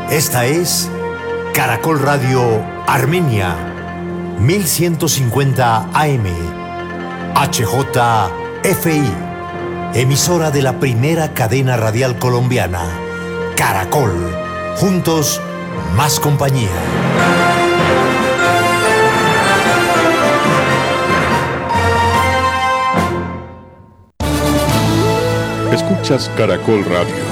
Esta es Caracol Radio Armenia, 1150 AM, HJFI, emisora de la primera cadena radial colombiana, Caracol, juntos, más compañía. Escuchas Caracol Radio.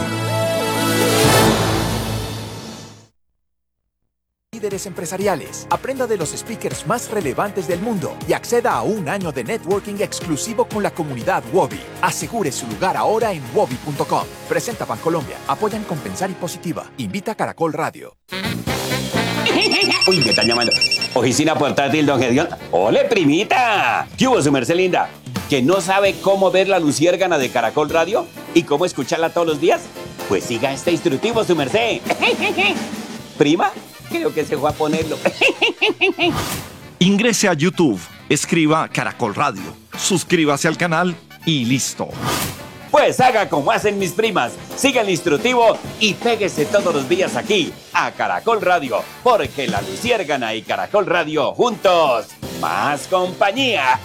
Líderes empresariales. Aprenda de los speakers más relevantes del mundo y acceda a un año de networking exclusivo con la comunidad Wobi. Asegure su lugar ahora en wobi.com. Presenta Bancolombia. Apoyan Compensar y Positiva. Invita a Caracol Radio. Uy, me están llamando. Oficina portátil, don Gedeón. ¡Ole, primita! ¿Qué hubo, su merced linda? ¿Que no sabe cómo ver la luciérgana de Caracol Radio y cómo escucharla todos los días? Pues siga este instructivo, su merced. ¿Prima? Creo que se fue a ponerlo. Ingrese a YouTube, escriba Caracol Radio, suscríbase al canal y listo. Pues haga como hacen mis primas, siga el instructivo y péguese todos los días aquí, a Caracol Radio, porque la luciérgana y Caracol Radio juntos, más compañía.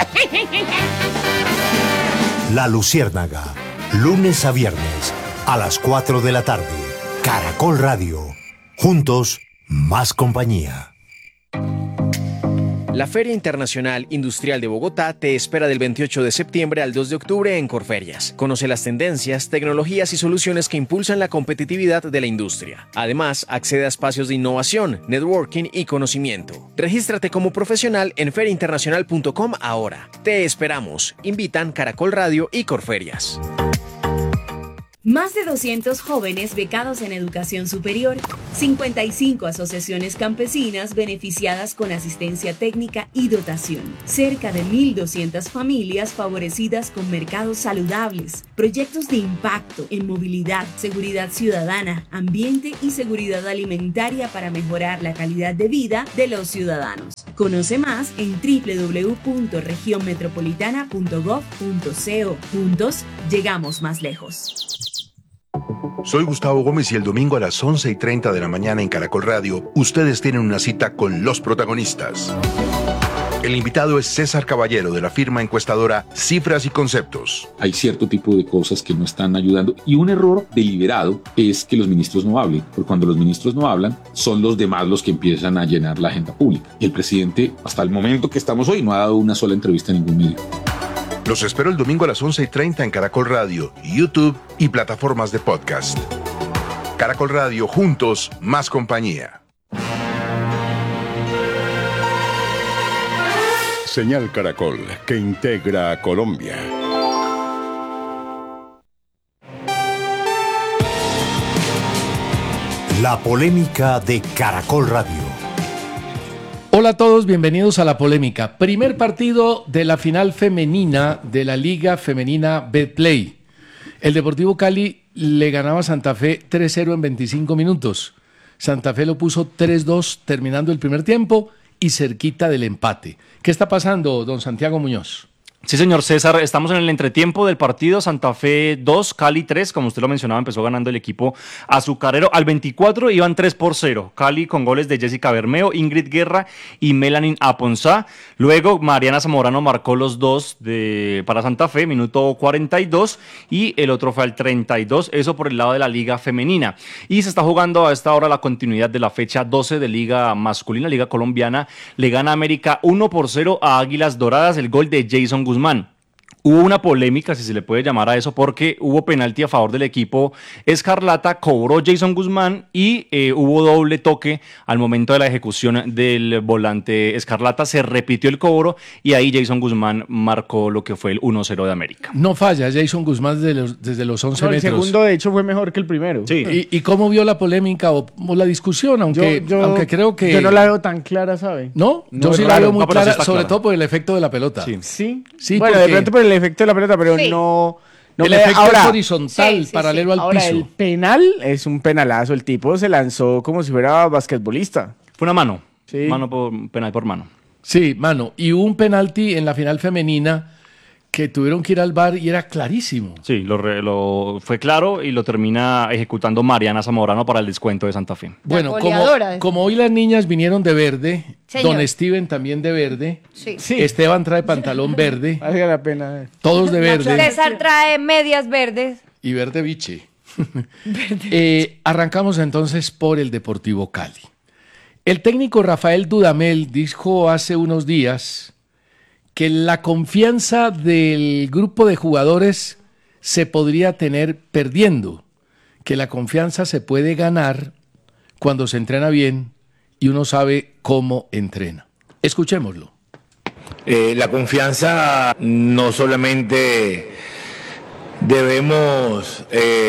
La Luciérnaga, lunes a viernes, a las 4 de la tarde. Caracol Radio, juntos, más compañía. La Feria Internacional Industrial de Bogotá te espera del 28 de septiembre al 2 de octubre en Corferias. Conoce las tendencias, tecnologías y soluciones que impulsan la competitividad de la industria. Además, accede a espacios de innovación, networking y conocimiento. Regístrate como profesional en feriainternacional.com ahora. Te esperamos. Invitan Caracol Radio y Corferias. Más de 200 jóvenes becados en educación superior, 55 asociaciones campesinas beneficiadas con asistencia técnica y dotación, cerca de 1.200 familias favorecidas con mercados saludables, proyectos de impacto en movilidad, seguridad ciudadana, ambiente y seguridad alimentaria para mejorar la calidad de vida de los ciudadanos. Conoce más en www.regionmetropolitana.gov.co. Juntos, llegamos más lejos. Soy Gustavo Gómez y el domingo a las 11:30 de la mañana en Caracol Radio, ustedes tienen una cita con los protagonistas. El invitado es César Caballero, de la firma encuestadora Cifras y Conceptos. Hay cierto tipo de cosas que no están ayudando y un error deliberado es que los ministros no hablen, porque cuando los ministros no hablan, son los demás los que empiezan a llenar la agenda pública. Y el presidente, hasta el momento que estamos hoy, no ha dado una sola entrevista en ningún medio. Los espero el domingo a las 11:30 en Caracol Radio, YouTube y plataformas de podcast. Caracol Radio, juntos, más compañía. Señal Caracol, que integra a Colombia. La polémica de Caracol Radio. Hola a todos, bienvenidos a La Polémica. Primer partido de la final femenina de la Liga Femenina Betplay. El Deportivo Cali le ganaba a Santa Fe 3-0 en 25 minutos. Santa Fe lo puso 3-2 terminando el primer tiempo y cerquita del empate. ¿Qué está pasando, don Santiago Muñoz? Sí, señor César, estamos en el entretiempo del partido. Santa Fe 2, Cali 3, como usted lo mencionaba, empezó ganando el equipo azucarero. Al 24 iban 3-0, Cali con goles de Jessica Bermeo, Ingrid Guerra y Melanin Aponzá. Luego Mariana Zamorano marcó los dos para Santa Fe, minuto 42, y el otro fue al 32, eso por el lado de la Liga Femenina. Y se está jugando a esta hora la continuidad de la fecha 12 de Liga Masculina, Liga Colombiana. Le gana América 1-0 a Águilas Doradas, el gol de Jason Guzmán. Hubo una polémica, si se le puede llamar a eso, porque hubo penalti a favor del equipo Escarlata, cobró Jason Guzmán y hubo doble toque al momento de la ejecución del volante Escarlata. Se repitió el cobro y ahí Jason Guzmán marcó lo que fue el 1-0 de América. No falla Jason Guzmán desde los 11 metros. El segundo, de hecho, fue mejor que el primero. Sí. ¿Y cómo vio la polémica o la discusión? Aunque creo que... Yo no la veo tan clara, ¿sabe? ¿No? Yo sí la veo muy clara, sobre todo por el efecto de la pelota. Sí. Bueno, de pronto por el efecto de la pelota, pero no el efecto es horizontal, paralelo al ahora, piso. El penal es un penalazo. El tipo se lanzó como si fuera basquetbolista. Fue una mano. Sí. Penal por mano. Sí, mano. Y hubo un penalti en la final femenina que tuvieron que ir al VAR y era clarísimo. Sí, fue claro y lo termina ejecutando Mariana Zamorano para el descuento de Santa Fe. Bueno, como hoy las niñas vinieron de verde, Señor. don Steven también de verde, Sí. Esteban trae pantalón verde, Valga la pena. todos de verde César trae medias verdes. y verde biche. Arrancamos entonces por el Deportivo Cali. El técnico Rafael Dudamel dijo hace unos días que la confianza del grupo de jugadores se podría tener perdiendo, que la confianza se puede ganar cuando se entrena bien y uno sabe cómo entrena. Escuchémoslo. La confianza no solamente debemos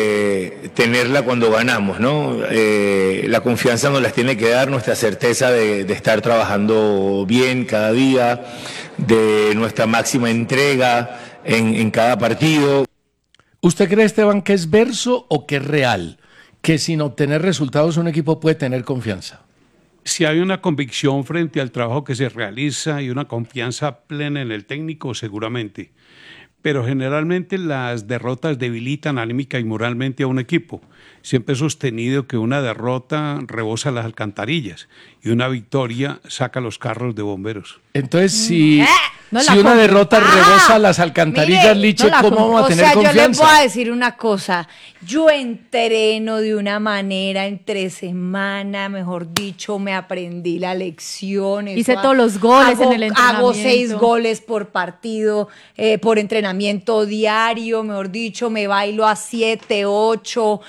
tenerla cuando ganamos, ¿no? La confianza nos las tiene que dar nuestra certeza de estar trabajando bien cada día, de nuestra máxima entrega en cada partido. ¿Usted cree, Esteban, que es verso o que es real? Que sin obtener resultados un equipo puede tener confianza. Si hay una convicción frente al trabajo que se realiza y una confianza plena en el técnico, seguramente. Pero generalmente las derrotas debilitan anímica y moralmente a un equipo. Siempre he sostenido que una derrota rebosa las alcantarillas y una victoria saca los carros de bomberos. Entonces, si una derrota rebosa las alcantarillas, Liche, ¿cómo vamos a tener confianza? Yo les voy a decir una cosa. Yo entreno de una manera entre semana, mejor dicho, me aprendí la lección. Hice todos los goles en el entrenamiento. Hago 6 goles por partido, por entrenamiento diario, mejor dicho, me bailo a 7, 8,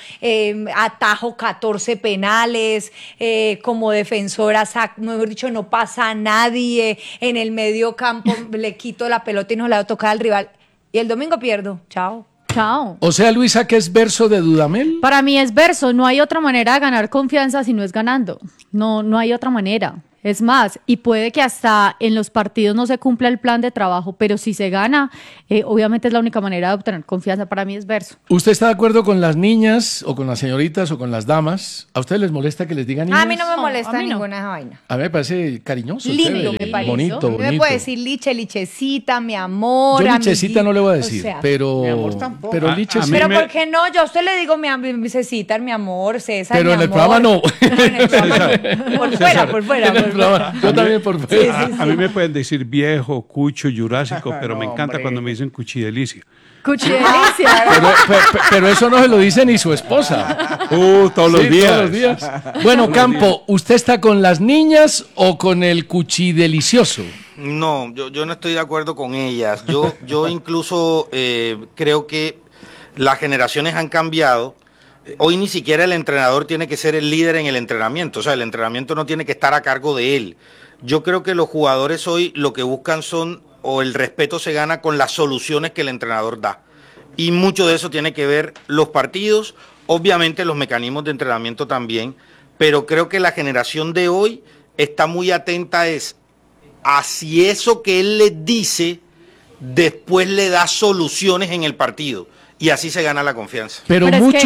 atajo 14 penales, como defensora, mejor dicho, no pasa a nadie, en el medio campo le quito la pelota y no la voy a tocar al rival. Y el domingo pierdo. Chao. Chao. O sea, Luisa, ¿qué es verso de Dudamel? Para mí es verso. No hay otra manera de ganar confianza si no es ganando. No hay otra manera. Es más, y puede que hasta en los partidos no se cumpla el plan de trabajo, pero si se gana, obviamente es la única manera de obtener confianza. Para mí es verso. ¿Usted está de acuerdo con las niñas o con las señoritas o con las damas? ¿A ustedes les molesta que les digan niñas? A mí no me molesta a mí no. ninguna esa vaina. A mí me parece cariñoso. Lindo, chévere, me parece. bonito. Me puede decir liche, lichecita, mi amor. Yo lichecita no le voy a decir, o sea, pero... Mi amor tampoco. Pero liche sí. Pero ¿por qué no? Yo a usted le digo lichecita, mi amor, César, pero mi en el amor. programa no. En el programa no. Por fuera, por fuera. En el programa. Yo también por fuera. A mí me pueden decir viejo, cucho, jurásico, pero me encanta cuando me dicen cuchidelicia. Cuchidelicia. Pero eso no se lo dice ni su esposa. Todos los días. Todos los días. Bueno, Campo, ¿usted está con las niñas o con el cuchidelicioso? No, yo no estoy de acuerdo con ellas. Yo incluso creo que las generaciones han cambiado. Hoy ni siquiera el entrenador tiene que ser el líder en el entrenamiento. O sea, el entrenamiento no tiene que estar a cargo de él. Yo creo que los jugadores hoy lo que buscan son, o el respeto se gana con las soluciones que el entrenador da. Y mucho de eso tiene que ver los partidos, obviamente los mecanismos de entrenamiento también, pero creo que la generación de hoy está muy atenta a si eso que él les dice después le da soluciones en el partido. Y así se gana la confianza. Pero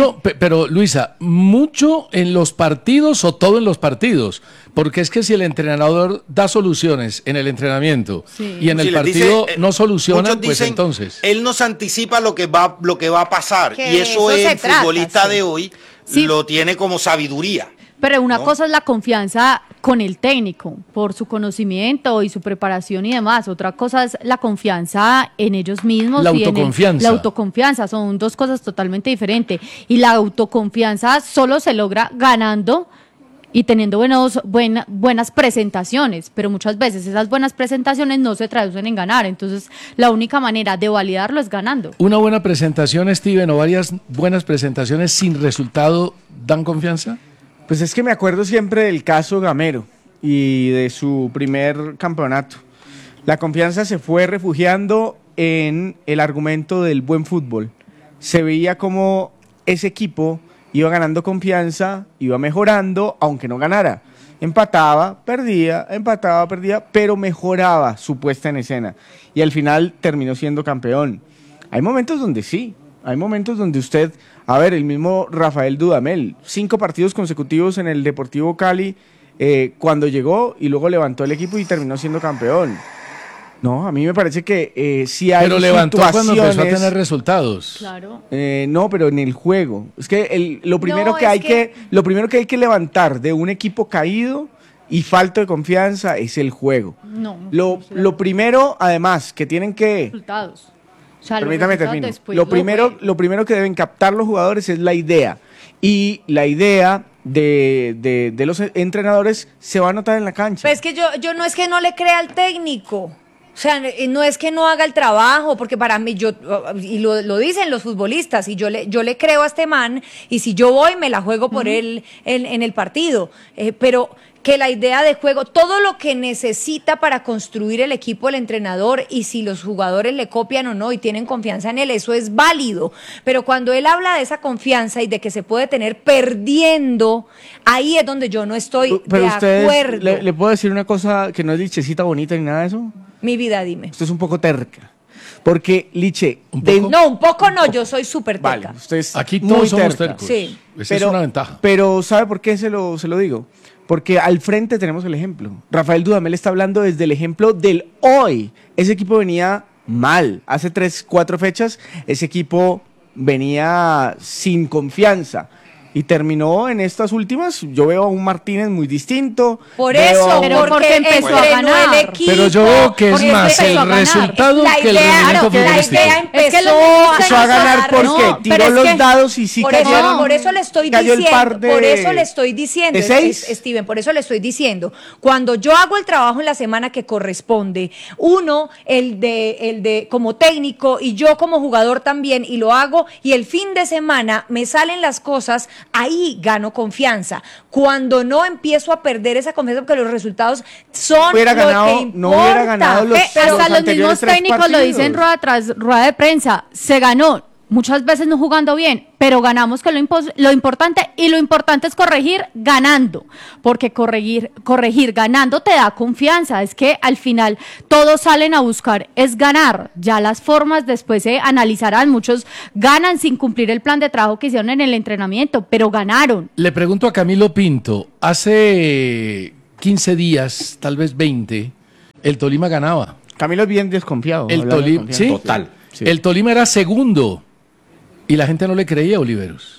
Luisa, ¿mucho en los partidos o todo en los partidos? Porque es que si el entrenador da soluciones en el entrenamiento y en el partido no soluciona, pues dicen, entonces... Él nos anticipa lo que va a pasar. Y eso el futbolista de hoy lo tiene como sabiduría. Pero una cosa es la confianza con el técnico, por su conocimiento y su preparación y demás. Otra cosa es la confianza en ellos mismos. La autoconfianza. La autoconfianza, son dos cosas totalmente diferentes. Y la autoconfianza solo se logra ganando y teniendo buenas presentaciones, pero muchas veces esas buenas presentaciones no se traducen en ganar. Entonces, la única manera de validarlo es ganando. ¿Una buena presentación, Steven, o varias buenas presentaciones sin resultado dan confianza? Pues es que me acuerdo siempre del caso Gamero y de su primer campeonato. La confianza se fue refugiando en el argumento del buen fútbol. Se veía como ese equipo iba ganando confianza, iba mejorando, aunque no ganara. Empataba, perdía, pero mejoraba su puesta en escena. Y al final terminó siendo campeón. Hay momentos donde sí, hay momentos donde usted... A ver, el mismo Rafael Dudamel, 5 partidos consecutivos en el Deportivo Cali cuando llegó y luego levantó el equipo y terminó siendo campeón. No, a mí me parece que sí hay Pero levantó cuando empezó a situaciones. tener resultados. Claro. No, pero en el juego. Es que lo primero No, que es hay que- lo primero que hay que levantar de un equipo caído y falta de confianza es el juego. No. Lo primero, además, que tienen que Resultados. O sea, los permítame resultados termino. después Lo primero que deben captar los jugadores es la idea. Y la idea de los entrenadores se va a notar en la cancha. Pues es que yo no es que no le crea al técnico. O sea, no es que no haga el trabajo, porque para mí, y lo dicen los futbolistas, y yo le creo a este man, y si yo voy, me la juego por él en el partido. Pero que la idea de juego, todo lo que necesita para construir el equipo, el entrenador, y si los jugadores le copian o no y tienen confianza en él, eso es válido. Pero cuando él habla de esa confianza y de que se puede tener perdiendo, ahí es donde yo no estoy Pero de ustedes, acuerdo. ¿le puedo decir una cosa que no es lichecita bonita ni nada de eso? Mi vida, dime. Usted es un poco terca. Porque, Liche... No, un poco no, yo soy súper terca. Vale, usted es Aquí muy todos somos terca. tercos. Sí. Esa es una ventaja. Pero ¿sabe por qué se lo digo? Porque al frente tenemos el ejemplo. Rafael Dudamel está hablando desde el ejemplo del hoy. Ese equipo venía mal. Hace 3-4 fechas, ese equipo venía sin confianza. Y terminó en estas últimas, yo veo a un Martínez muy distinto. Por veo eso, a un- Pero porque empezó a entrenó ganar. el equipo. Pero yo veo que es porque más empezó a el ganar. resultado La que el idea- rendimiento la futbolístico. idea Es que empezó Empezó a ganar porque No, tiró pero es los que- dados y sí por cayeron. eso le estoy cayó el diciendo, par de- por eso le estoy diciendo, ¿de seis? Steven, por eso le estoy diciendo, cuando yo hago el trabajo en la semana que corresponde, uno, el de como técnico y yo como jugador también, y lo hago, y el fin de semana me salen las cosas, ahí gano confianza. Cuando no empiezo a perder esa confianza porque los resultados son Hubiera lo ganado- que no hubiera importa. ganado los- Pero Hasta los anteriores mismos 3 técnicos lo partidos. dicen rueda tras rueda de prensa. Se ganó, muchas veces no jugando bien, pero ganamos, que es lo importante, y lo importante es corregir ganando, porque corregir ganando te da confianza. Es que al final todos salen a buscar es ganar. Ya las formas después se analizarán. Muchos ganan sin cumplir el plan de trabajo que hicieron en el entrenamiento, pero ganaron. Le pregunto a Camilo Pinto, hace 15 días, tal vez 20, el Tolima ganaba. Camilo es bien desconfiado. El hablando de Tolima, confianza. ¿sí? Total. Sí. El Tolima era segundo y la gente no le creía a Oliveros.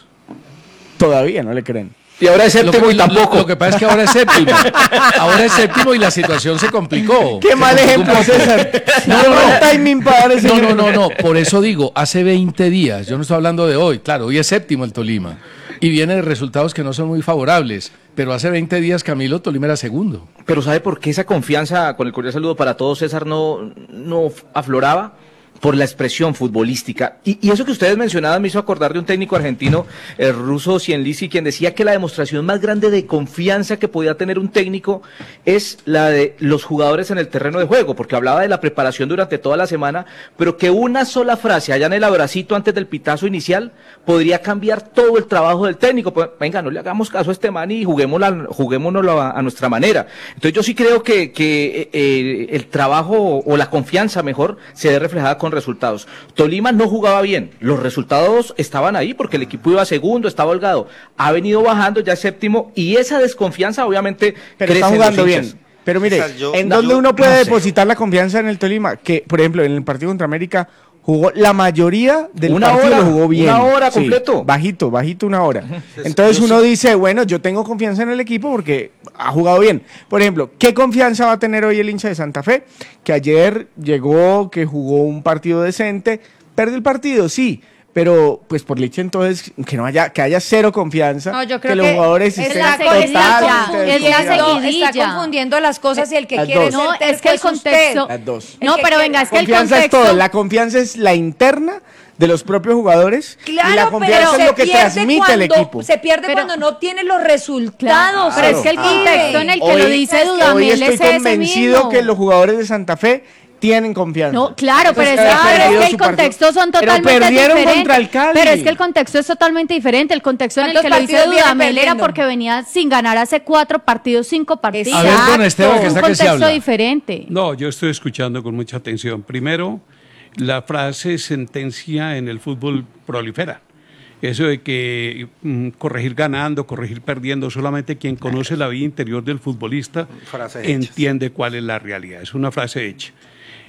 Todavía no le creen. Y ahora es séptimo y tampoco. Lo que pasa es que ahora es séptimo. Ahora es séptimo y la situación se complicó. Qué Se mal complicó ejemplo, un poco. César. No, Qué no, mal timing para dar ese no, ejemplo. no. Por eso digo, hace 20 días. Yo no estoy hablando de hoy. Claro, hoy es séptimo el Tolima. Y viene de resultados que no son muy favorables. Pero hace 20 días, Camilo, Tolima era segundo. Pero ¿sabe por qué esa confianza, con el cordial saludo para todos, César, no afloraba? Por la expresión futbolística. Y eso que ustedes mencionaban me hizo acordar de un técnico argentino, el ruso Cienlisi, quien decía que la demostración más grande de confianza que podía tener un técnico es la de los jugadores en el terreno de juego, porque hablaba de la preparación durante toda la semana, pero que una sola frase allá en el abracito antes del pitazo inicial podría cambiar todo el trabajo del técnico. Pues, venga, no le hagamos caso a este man y juguémonoslo a nuestra manera. Entonces yo sí creo que el trabajo o la confianza mejor se ve reflejada con resultados. Tolima no jugaba bien, los resultados estaban ahí porque el equipo iba segundo, estaba holgado, ha venido bajando ya séptimo y esa desconfianza obviamente Pero crece está en los jugando hinchas. bien. Pero mire, César, ¿en dónde uno puede no sé. depositar la confianza en el Tolima? Que, por ejemplo, en el partido contra América jugó la mayoría del Una partido, hora, lo jugó bien. una hora Sí, completo. bajito, una hora. Entonces uno dice, bueno, yo tengo confianza en el equipo porque ha jugado bien. Por ejemplo, ¿qué confianza va a tener hoy el hincha de Santa Fe? Que ayer llegó, que jugó un partido decente, perdió el partido, sí. Pero, pues por leche entonces, que haya cero confianza, No, yo creo que los jugadores estén está totalmente está confundiendo las cosas y el que Las quiere dos. ser No, terco es que el usted. contexto. Las dos. No, pero venga, es que el Confianza es contexto. todo. La confianza es la interna de los propios jugadores Claro, y la confianza pero es lo que se pierde transmite el equipo. Se pierde Pero- cuando no tiene los resultados. Pero es que el contexto en el que lo dice Hoy Dudamel es estoy ese convencido mismo. que los jugadores de Santa Fe tienen confianza. No, claro, pero es, Entonces, que, ha perdido el su partido. contexto son Pero totalmente perdieron diferentes. contra el Cali. Pero es que el contexto es totalmente diferente. El contexto en el que lo ¿Cuántos dice partidos viene Dudamel era perdiendo? porque venía sin ganar hace 4 partidos, 5 partidos. A ver, don Esteban, que un está que se contexto habla. diferente. No, yo estoy escuchando con mucha atención. Primero, la frase sentencia en el fútbol prolifera. Eso de que corregir ganando, corregir perdiendo, solamente quien conoce la vida interior del futbolista Frase hecha. entiende cuál es la realidad. Es una frase hecha.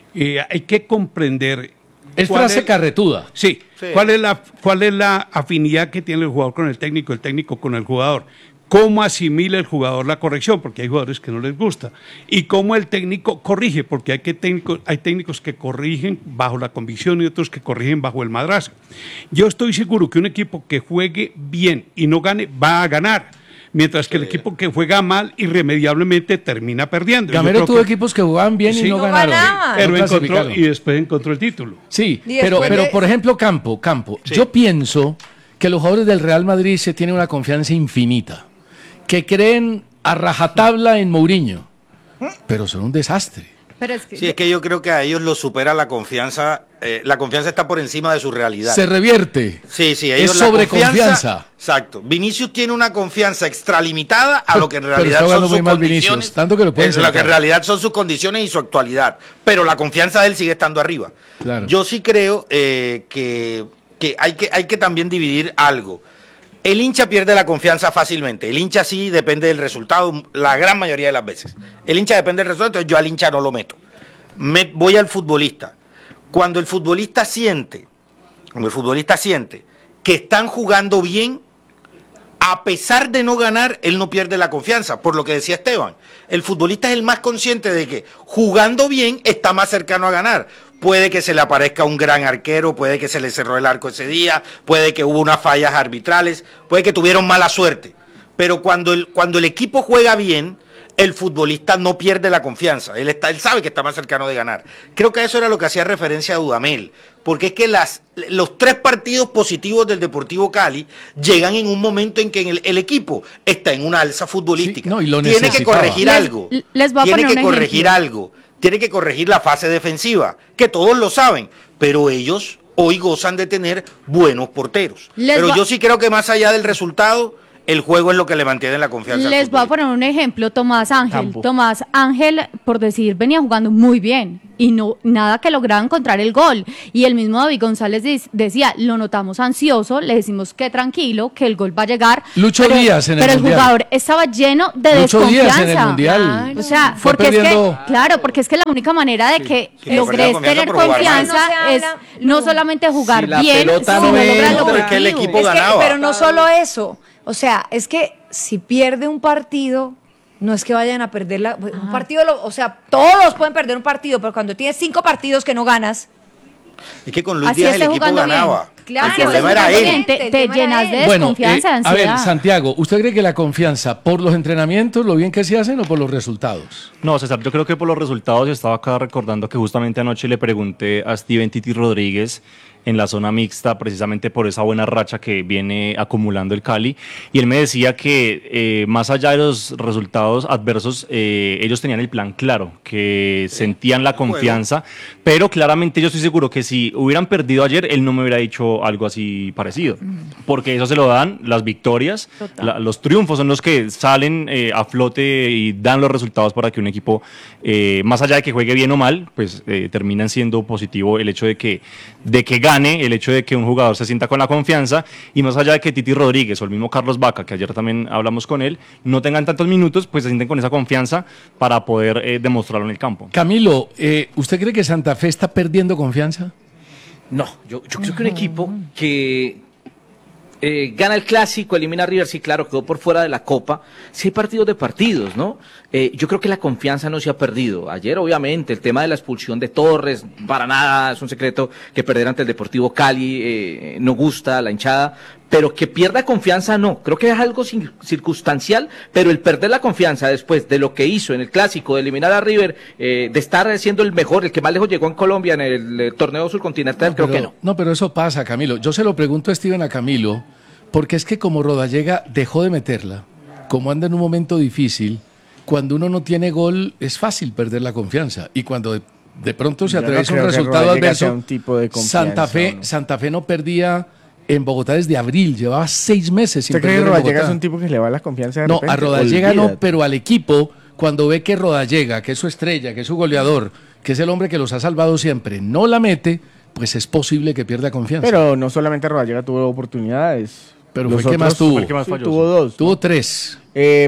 hay que comprender... Es frase carretuda. Sí. ¿Cuál es la afinidad que tiene el jugador con el técnico con el jugador? ¿Cómo asimila el jugador la corrección? Porque hay jugadores que no les gusta. Y cómo el técnico corrige, porque hay técnicos que corrigen bajo la convicción y otros que corrigen bajo el madrazo. Yo estoy seguro que un equipo que juegue bien y no gane, va a ganar. Mientras que el equipo que juega mal, irremediablemente termina perdiendo. Gamero tuvo equipos que jugaban bien y no ganaron. Pero y después encontró el título. Sí, pero por ejemplo, Campo, Sí. yo pienso que los jugadores del Real Madrid se tienen una confianza infinita, que creen a rajatabla en Mourinho, pero son un desastre. Pero es que, Sí, es que yo creo que a ellos los supera la confianza está por encima de su realidad. Se revierte. Sí, Es ellos sobreconfianza. Exacto. Vinicius tiene una confianza extralimitada a lo que en realidad pero son sus mal condiciones. Vinicius, tanto que lo pueden Es lo que en sacar. realidad son sus condiciones y su actualidad. Pero la confianza de él sigue estando arriba. Claro. Yo sí creo que hay que también dividir algo. El hincha pierde la confianza fácilmente. El hincha sí depende del resultado la gran mayoría de las veces. El hincha depende del resultado, entonces yo al hincha no lo meto. Voy al futbolista. Cuando el futbolista siente que están jugando bien, a pesar de no ganar, él no pierde la confianza. Por lo que decía Esteban, el futbolista es el más consciente de que jugando bien está más cercano a ganar. Puede que se le aparezca un gran arquero, puede que se le cerró el arco ese día, puede que hubo unas fallas arbitrales, puede que tuvieron mala suerte. Pero cuando el equipo juega bien, el futbolista no pierde la confianza. Él sabe que está más cercano de ganar. Creo que eso era lo que hacía referencia a Dudamel. Porque es que los 3 partidos positivos del Deportivo Cali llegan en un momento en que el equipo está en una alza futbolística. Sí, y lo tiene que corregir algo. les voy a Tiene poner que un corregir ejemplo. algo. Tiene que corregir la fase defensiva, que todos lo saben, pero ellos hoy gozan de tener buenos porteros. Pero yo sí creo que más allá del resultado, el juego es lo que le mantiene la confianza. Les voy a poner un ejemplo, Tomás Ángel. Tomás Ángel, por decir, venía jugando muy bien y no nada que lograba encontrar el gol. Y el mismo David González decía, lo notamos ansioso, le decimos que tranquilo, que el gol va a llegar. Lucho Díaz en el Pero el Mundial. jugador estaba lleno de Lucho desconfianza. Díaz en el Mundial. O sea, Fue porque perdiendo- porque es que la única manera de que Sí, logres perder la tener confianza por jugar mal. confianza es no solamente jugar Si la bien, pelota sino no lograr entra, lo es que el objetivo. equipo ganaba. Pero no solo eso. O sea, es que si pierde un partido, no es que vayan a perder un partido, o sea, todos pueden perder un partido, pero cuando tienes 5 partidos que no ganas, Es que con Luis Así Díaz el esté equipo jugando bien. ganaba. Claro, el problema era él. Te llenas de Bueno, desconfianza, de a ansiedad. ver, Santiago, ¿usted cree que la confianza por los entrenamientos, lo bien que se hacen o por los resultados? No, César, yo creo que por los resultados, estaba acá recordando que justamente anoche le pregunté a Steven Titi Rodríguez en la zona mixta, precisamente por esa buena racha que viene acumulando el Cali, y él me decía que más allá de los resultados adversos, ellos tenían el plan claro, que sentían la confianza, pero claramente yo estoy seguro que si hubieran perdido ayer, él no me hubiera dicho algo así parecido, porque eso se lo dan las victorias, los triunfos son los que salen a flote y dan los resultados para que un equipo, más allá de que juegue bien o mal, pues terminan siendo positivo el hecho de que gane, el hecho de que un jugador se sienta con la confianza, y más allá de que Titi Rodríguez o el mismo Carlos Vaca, que ayer también hablamos con él, no tengan tantos minutos, pues se sienten con esa confianza para poder demostrarlo en el campo. Camilo, ¿usted cree que Santa Fe está perdiendo confianza? No, yo creo que un equipo que gana el clásico, elimina a River, sí, claro, quedó por fuera de la Copa. Sí hay partidos de partidos, ¿no? Yo creo que la confianza no se ha perdido. Ayer, obviamente, el tema de la expulsión de Torres, para nada, es un secreto que perder ante el Deportivo Cali no gusta a la hinchada, pero que pierda confianza no. Creo que es algo circunstancial, pero el perder la confianza después de lo que hizo en el clásico, de eliminar a River, de estar siendo el mejor, el que más lejos llegó en Colombia en el torneo surcontinental, creo que no. No, pero eso pasa, Camilo. Yo se lo pregunto a Steven, a Camilo, porque es que como Rodallega dejó de meterla, como anda en un momento difícil, cuando uno no tiene gol es fácil perder la confianza. Y cuando de pronto se Yo no atraviesa creo un que resultado Rodallega sea adverso, un tipo de confianza, Santa Fe no perdía en Bogotá desde abril, llevaba 6 meses sin ¿Usted cree perder que en Rodallega es Bogotá. un tipo que le va la confianza de No, repente? a Rodallega no, Olvídate. pero al equipo, cuando ve que Rodallega, que es su estrella, que es su goleador, que es el hombre que los ha salvado siempre, no la mete, pues es posible que pierda confianza. Pero no solamente Rodallega tuvo oportunidades. Pero Los fue que más otros- tuvo. Sí, tuvo 2. Tuvo 3.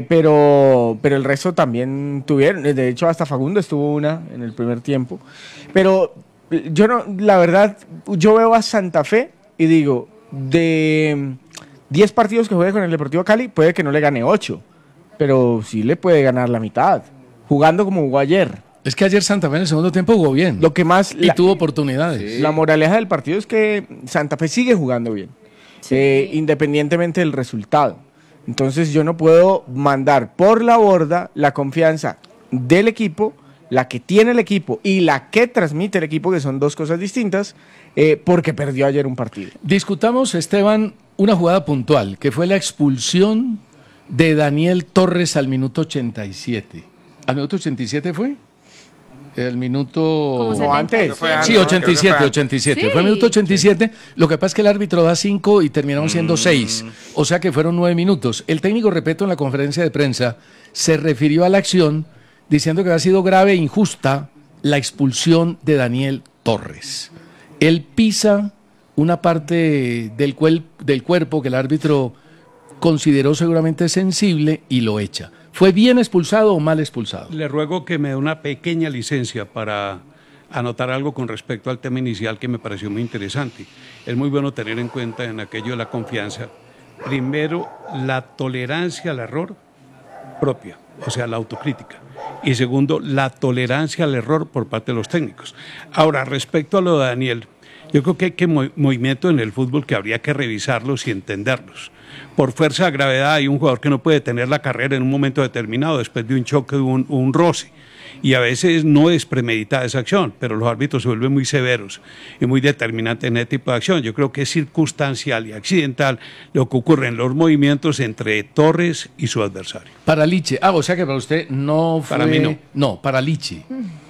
Pero el resto también tuvieron. De hecho, hasta Facundo estuvo una en el primer tiempo. Pero yo no, la verdad, yo veo a Santa Fe y digo, de 10 partidos que juegue con el Deportivo Cali, puede que no le gane 8. Pero sí le puede ganar la mitad. Jugando como jugó ayer. Es que ayer Santa Fe en el segundo tiempo jugó bien. Lo que más... Y tuvo oportunidades. La moraleja del partido es que Santa Fe sigue jugando bien, independientemente del resultado. Entonces yo no puedo mandar por la borda la confianza del equipo, la que tiene el equipo y la que transmite el equipo, que son dos cosas distintas, porque perdió ayer un partido. Discutamos, Esteban, una jugada puntual, que fue la expulsión de Daniel Torres al minuto 87. ¿Al minuto 87 fue? El minuto... No, antes. Sí, 87. Fue el minuto 87. Lo que pasa es que el árbitro da 5 y terminaron siendo 6. O sea que fueron 9 minutos. El técnico, repito, en la conferencia de prensa, se refirió a la acción diciendo que había sido grave e injusta la expulsión de Daniel Torres. Él pisa una parte del cuerpo que el árbitro consideró seguramente sensible y lo echa. ¿Fue bien expulsado o mal expulsado? Le ruego que me dé una pequeña licencia para anotar algo con respecto al tema inicial que me pareció muy interesante. Es muy bueno tener en cuenta en aquello de la confianza, primero, la tolerancia al error propia, o sea, la autocrítica. Y segundo, la tolerancia al error por parte de los técnicos. Ahora, respecto a lo de Daniel, yo creo que hay movimientos en el fútbol que habría que revisarlos y entenderlos. Por fuerza de gravedad hay un jugador que no puede tener la carrera en un momento determinado después de un choque, un roce. Y a veces no es premeditada esa acción, pero los árbitros se vuelven muy severos y muy determinantes en ese tipo de acción. Yo creo que es circunstancial y accidental lo que ocurre en los movimientos entre Torres y su adversario. Para Liche. O sea que para usted no fue... Para mí no. No, para Liche.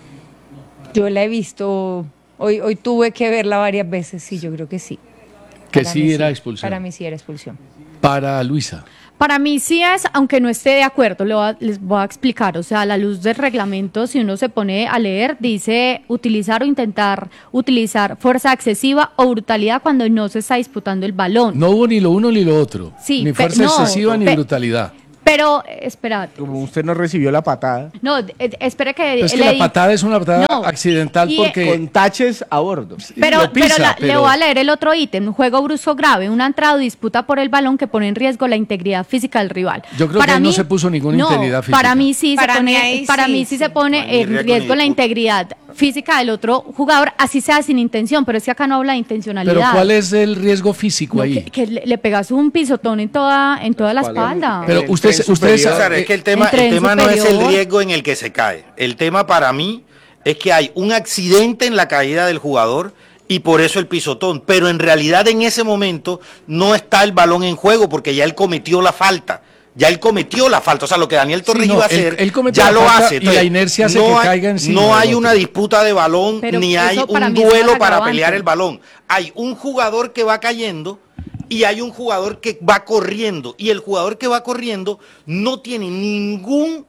Yo la he visto, hoy tuve que verla varias veces, sí, yo creo que sí. Que Para sí mí era expulsión. Para mí sí era expulsión. Para Luisa. Para mí sí es, aunque no esté de acuerdo, les voy a explicar. O sea, a la luz del reglamento, si uno se pone a leer, dice utilizar o intentar utilizar fuerza excesiva o brutalidad cuando no se está disputando el balón. No hubo ni lo uno ni lo otro. Sí, ni fuerza excesiva ni brutalidad. Pero, espérate. Como usted no recibió la patada. No, espera que... Pero es que la patada es una patada No, accidental y- porque... Con taches a bordo. Pero, lo pisa, le voy a leer el otro ítem. Juego brusco grave, una entrada o disputa por el balón que pone en riesgo la integridad física del rival. Yo creo que él no se puso ninguna integridad física. Para mí sí Para se mí pone, ahí para sí, mí sí sí. se pone en riesgo la integridad física del otro jugador, así sea sin intención, pero es que acá no habla de intencionalidad. Pero ¿cuál es el riesgo físico No, ahí? que le pegas un pisotón en toda la espalda. Pero ustedes César, es que el tema no es el superior. riesgo en el que se cae. El tema para mí es que hay un accidente en la caída del jugador y por eso el pisotón. Pero en realidad en ese momento no está el balón en juego porque ya él cometió la falta. Ya él cometió la falta. O sea, lo que Daniel Torres iba a hacer, él cometió ya la lo falta hace. y la inercia hace que caiga encima No del hay otro. una disputa de balón Pero ni eso hay para un mí es duelo más para agravante. pelear el balón. Hay un jugador que va cayendo y hay un jugador que va corriendo. Y el jugador que va corriendo no tiene ningún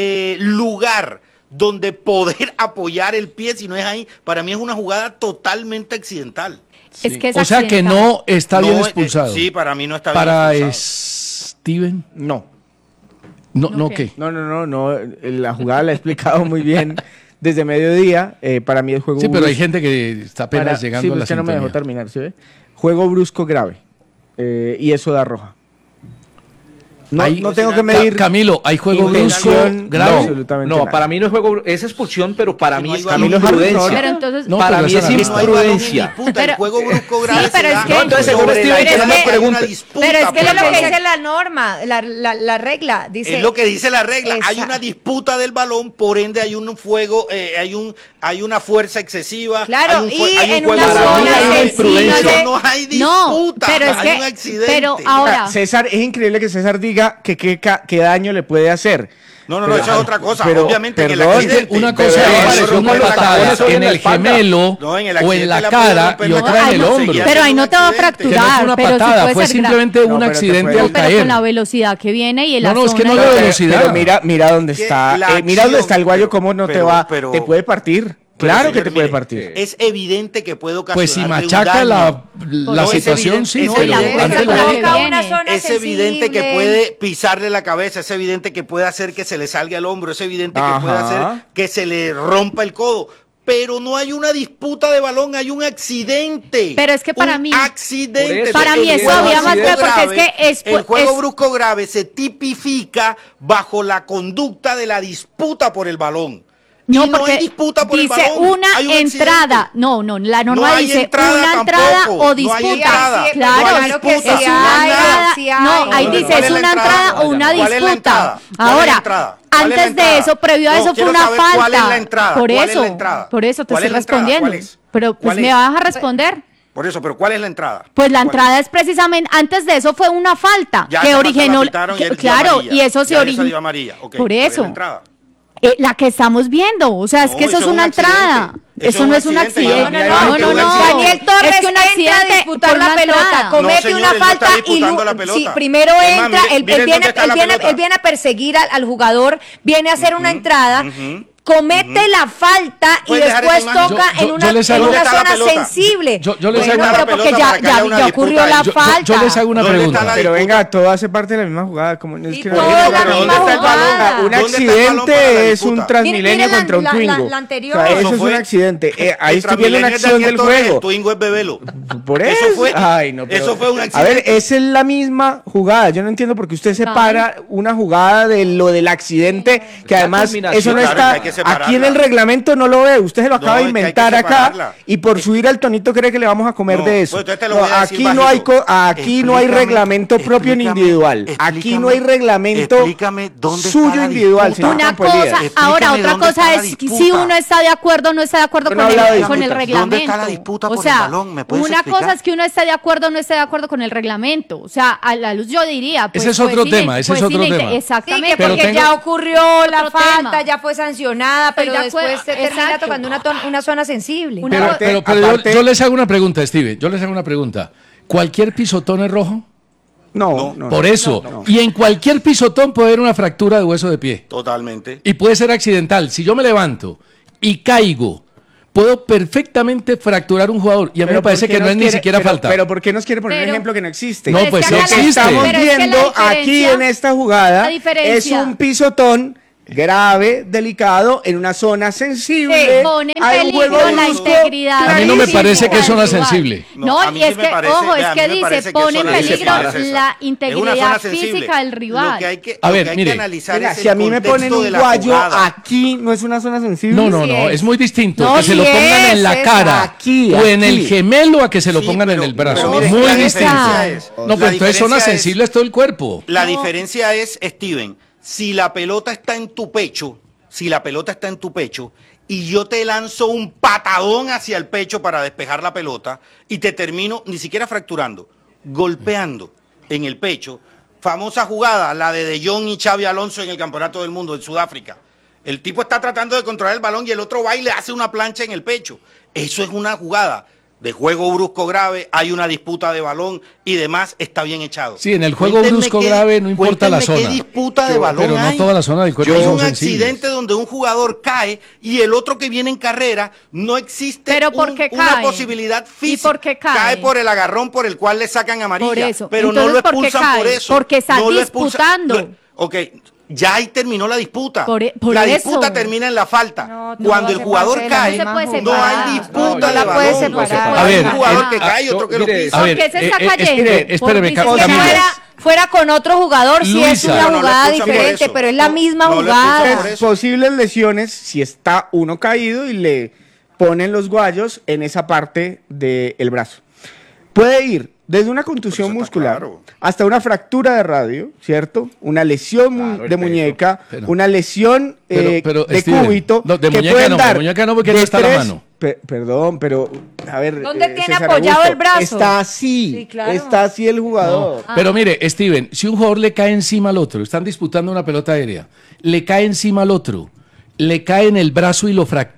lugar donde poder apoyar el pie, si no es ahí. Para mí es una jugada totalmente accidental. Es que es O sea que accidental. no está bien No, expulsado. sí, para mí no está bien Para expulsado. Steven. No. No, ¿qué? No. La jugada la he explicado muy bien desde mediodía. Para mí el juego Sí, pero hay brusco. gente que está apenas llegando sí, a la es que no me dejó sintonía. terminar, ¿sí ve? Juego brusco grave. Y eso da roja. No, Ahí- no tengo que medir. Camilo, ¿hay juego brusco intención grave? absolutamente No, nada. para mí no es juego, es expulsión, pero para mí no es hay balón. imprudencia. Pero entonces, No, para pero mí esa es no hay No hay balón en imprudencia. disputa, el juego brusco grave Sí, pero se es da que- No, entonces seguro sobre Steven, la que no me línea de pregunte. una disputa, Pero es que pues. es lo que dice la norma, la regla. Dice, Es lo que dice la regla. Hay Esa- una disputa del balón, por ende hay un fuego, hay una fuerza excesiva. Claro, hay un, y hay un en juego una brusco. zona Hay una sensible. imprudencia. No hay disputa, pero es hay que- un accidente. pero ahora- César, es increíble que César diga que qué daño le puede hacer. No, Pero- esa es otra cosa. pero- Obviamente en el perdón, accidente. Una Pero cosa eso es pareció una con los patada tacones en el gemelo No, en el o en accidente la la cara pudieron y otra ay, en el no, hombro. pero ahí no te va a Que no fracturar. fue una pero sí patada, puede fue ser gra- simplemente un No, pero te accidente puede- al No, pero caer. con la velocidad que viene y la No, es que zona no y- la velocidad. Pero mira dónde Que está. la Mira dónde acción- está el guayo, cómo no te pero- va. pero- Te puede partir. Claro que te puede partir. Es evidente que puede ocasionar Pues si machaca la situación, sí, pero es evidente que puede pisarle la cabeza, es evidente que puede hacer que se le salga el hombro, es evidente que puede hacer que se le rompa el codo. Pero no hay una disputa de balón, hay un accidente. Pero es que para mí, accidente. Para mí es todavía más grave porque es que el juego brusco grave se tipifica bajo la conducta de la disputa por el balón. No, y no hay disputa por el balón. Dice una entrada. No, la norma dice una entrada o disputa. Claro que sí hay. No, ahí dice es una entrada o una disputa. Ahora, antes de eso, previo a eso fue una falta. ¿Cuál es la entrada? Por eso te estoy respondiendo. Pero pues me vas a responder. Por eso, pero ¿cuál es la entrada? Pues la entrada es precisamente, antes de eso fue una falta que originó, claro, y eso se originó. Por eso. La que estamos viendo, o sea, es que eso es una entrada. Eso no es un accidente. No. Daniel Torres es que un accidente entra a disputar la pelota, comete una falta y primero entra, él viene a perseguir al jugador, viene a hacer una entrada. Comete la falta y después toca en una zona sensible. Yo les hago pero porque ya ocurrió la falta. Yo les hago una pregunta. Pero venga, todo hace parte de la misma jugada. Como es que todo es la misma jugada. Un accidente es un Transmilenio contra un Twingo. La anterior. Eso es un accidente. Ahí estoy viendo una acción del juego. El Twingo es Bebelo. Por eso. Ay, no, eso fue un accidente. A ver, esa es la misma jugada. Yo no entiendo por qué usted separa una jugada de lo del accidente, que además eso no está. Aquí en el reglamento no lo ve, usted se lo acaba de inventar acá y por subir al tonito cree que le vamos a comer de eso. Aquí no hay reglamento propio ni individual. Aquí no hay reglamento suyo individual. Una cosa, ahora otra cosa es si uno está de acuerdo o no está de acuerdo con el reglamento. O sea, una cosa es que uno está de acuerdo o no está de acuerdo con el reglamento. O sea, a la luz yo diría. Ese es otro tema, Exactamente. Sí, porque ya ocurrió la falta, ya fue sancionada, pero después se termina tocando una zona sensible. Pero yo les hago una pregunta, Steve. Yo les hago una pregunta. ¿Cualquier pisotón es rojo? No. Por eso. No. Y en cualquier pisotón puede haber una fractura de hueso de pie. Totalmente. Y puede ser accidental. Si yo me levanto y caigo, puedo perfectamente fracturar un jugador. Y a mí me parece que no es ni siquiera falta. Pero ¿por qué nos quiere poner un ejemplo que no existe? No, pues sí existe. Estamos viendo aquí en esta jugada, es un pisotón grave, delicado, en una zona sensible. Pone en peligro la integridad. A mí no me parece que es zona sensible. No, y es que, ojo, es que dice, pone en peligro la integridad física del rival. A ver, mire, si a mí me ponen un guayo aquí, ¿no es una zona sensible? No, es muy distinto. Que se lo pongan en la cara o en el gemelo a que se lo pongan en el brazo. Muy distinto. No, pero entonces zona sensible es todo el cuerpo. La diferencia es, Steven, si la pelota está en tu pecho, y yo te lanzo un patadón hacia el pecho para despejar la pelota y te termino ni siquiera fracturando, golpeando en el pecho, famosa jugada, la de Jong y Xavi Alonso en el Campeonato del Mundo en Sudáfrica. El tipo está tratando de controlar el balón y el otro va y le hace una plancha en el pecho. Eso es una jugada de juego brusco grave, hay una disputa de balón y demás, está bien echado. Sí, en el juego brusco grave no importa la zona. ¿Qué disputa de balón pero no hay? Toda la zona del cuerpo hay son un sensibles. Accidente donde un jugador cae y el otro que viene en carrera, no existe una posibilidad física. ¿Y por qué cae? Cae por el agarrón por el cual le sacan amarilla. Por eso. Pero entonces, no lo expulsan por eso. Porque está disputando. Ya ahí terminó la disputa. La disputa termina en la falta. Cuando el jugador cae, no hay disputa de balón. A ver, un jugador que cae y otro que lo pisa. ¿Por qué se está cayendo? Espéreme, fuera con otro jugador, si es una jugada diferente, pero es la misma jugada. Posibles lesiones si está uno caído y le ponen los guayos en esa parte del brazo. Puede ir desde una contusión muscular hasta una fractura de radio, ¿cierto? Una lesión de muñeca, una lesión de cúbito. De muñeca no, porque no está la mano. Perdón, pero a ver. ¿Dónde tiene apoyado el brazo? Está así, sí, claro. Está así el jugador. No. Pero mire, Steven, si un jugador le cae encima al otro, están disputando una pelota aérea, le cae encima al otro, le cae en el brazo y lo fractura,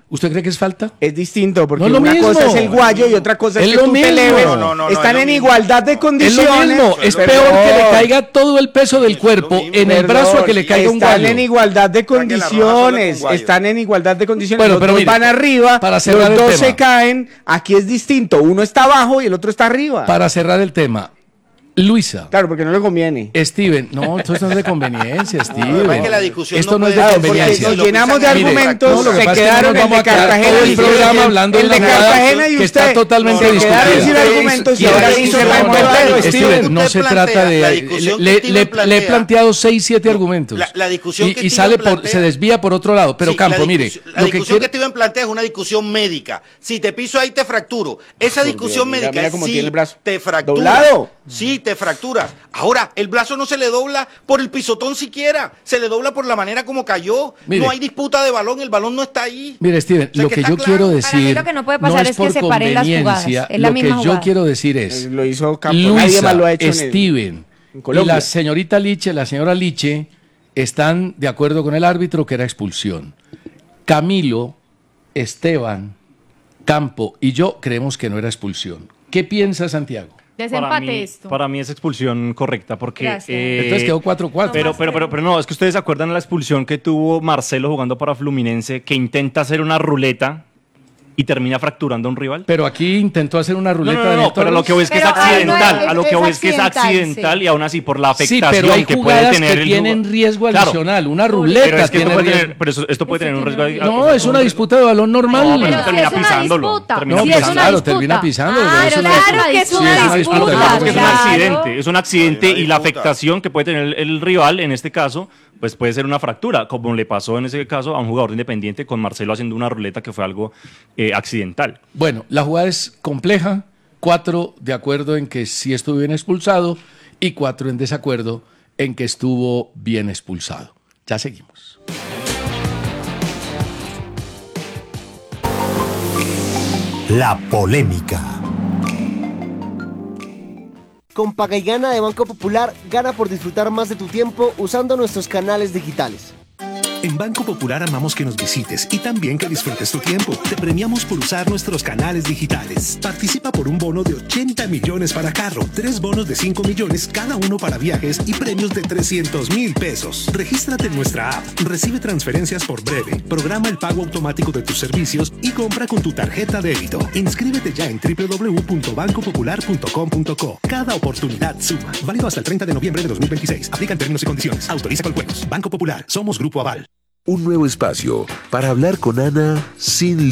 ¿Usted cree que es falta? Es distinto, porque No es lo una mismo. cosa es el guayo y otra cosa es Es que lo tú te mismo. eleves. No, Están es en lo igualdad de Es condiciones. lo mismo, es Perdón. peor que le caiga todo el peso del cuerpo en el brazo a que le caiga un Están gallo. en igualdad de condiciones. Están en igualdad de condiciones. Bueno, los pero dos mire, van arriba, para cerrar los el dos tema. se caen. Aquí es distinto. Uno está abajo y el otro está arriba. Para cerrar el tema, Luisa. Claro, porque no le conviene. Steven, no, esto no es de conveniencia, Steven. es que la discusión Esto no no es de puede ser conveniencia. porque nos llenamos de Mire, argumentos, no, lo que se pasa es que quedaron no nos el vamos de a quedar Cartagena todo el y programa hablando el de de una jugada Cartagena y que está usted totalmente se quedaron sin discutida. argumentos y Quiero ahora decir, sí se no, va a no, encontrar. Steven, no se trata de... Le he planteado 6, 7 argumentos. La discusión que y Steven sale plantea- se desvía por otro lado. Pero Sí, Campo, mire, la discusión que Steven plantea es una discusión médica. Si te piso ahí te fracturo. Esa discusión Dios, médica mira es cómo si tiene el brazo. te fracturas. ¿Doblado? Sí, te fracturas. Ahora, el brazo no se le dobla por el pisotón siquiera. Se le dobla por la manera como cayó. Mire. No hay disputa de balón. El balón no está ahí. Mire, Steven, O sea, lo que que está yo claro. quiero Para mí decir lo que no puede pasar es es que por separen las jugadas. conveniencia. Es la Lo que misma yo jugada. quiero decir es, Lo hizo Campo. Nadie Luisa, más lo ha hecho Steven en y Colombia. la señorita Liche, la señora Liche, están de acuerdo con el árbitro que era expulsión. Camilo, Esteban, Campo y yo creemos que no era expulsión. ¿Qué piensa Santiago? Desempate esto. Para mí es expulsión correcta porque... Gracias. Entonces quedó 4-4. Pero no, es que ustedes se acuerdan de la expulsión que tuvo Marcelo jugando para Fluminense, que intenta hacer una ruleta y termina fracturando a un rival. Pero aquí intentó hacer una ruleta de No, pero lo que voy es que es Pero ahí no accidental. es- A lo que es voy es que es accidental, accidental sí. y aún así por la Sí, afectación pero hay que puede jugadas tener que el tienen jugador. riesgo Claro. adicional. Una Pero ruleta es que esto tiene puede riesgo. tener, pero esto puede tener un riesgo. No, es una disputa de balón normal. No, pero Pero si termina es una pisándolo. disputa. Termina No, Si pues es una claro, disputa. termina pisando. Ah, pero pero eso no claro que es una sí, disputa. Lo que pasa es que es un Claro. accidente, es un accidente Una y la disputa. afectación que puede tener el rival, en este caso, pues puede ser una fractura, como le pasó en ese caso a un jugador de Independiente con Marcelo haciendo una ruleta que fue algo accidental. Bueno, la jugada es compleja. 4 de acuerdo en que sí estuvo bien expulsado y 4 en desacuerdo en que estuvo bien expulsado. Ya seguimos. La polémica. Con Paga y Gana de Banco Popular, gana por disfrutar más de tu tiempo usando nuestros canales digitales. En Banco Popular amamos que nos visites y también que disfrutes tu tiempo. Te premiamos por usar nuestros canales digitales. Participa por un bono de 80 millones para carro, 3 bonos de 5 millones, cada uno para viajes y premios de 300,000 pesos. Regístrate en nuestra app, recibe transferencias por breve, programa el pago automático de tus servicios y compra con tu tarjeta débito. Inscríbete ya en www.bancopopular.com.co. Cada oportunidad suma. Válido hasta el 30 de noviembre de 2026. Aplican términos y condiciones. Autoriza con juegos. Banco Popular. Somos Grupo Aval. Un nuevo espacio para hablar con Ana sin